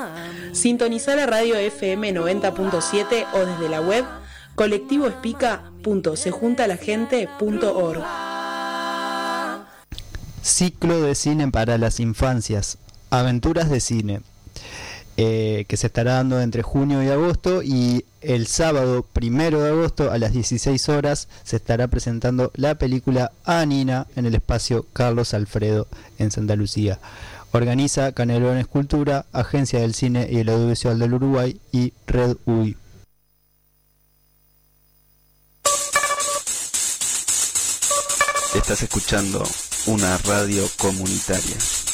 Sintonizá la radio FM 90.7 o desde la web colectivoespica.sejuntalagente.org. Ciclo de cine para las infancias, Aventuras de Cine, que se estará dando entre junio y agosto, y el sábado 1 de agosto a las 16 horas se estará presentando la película Anina en el espacio Carlos Alfredo en Santa Lucía. Organiza Canelones Cultura, Agencia del Cine y el Audiovisual del Uruguay y Red UI. Estás escuchando una radio comunitaria.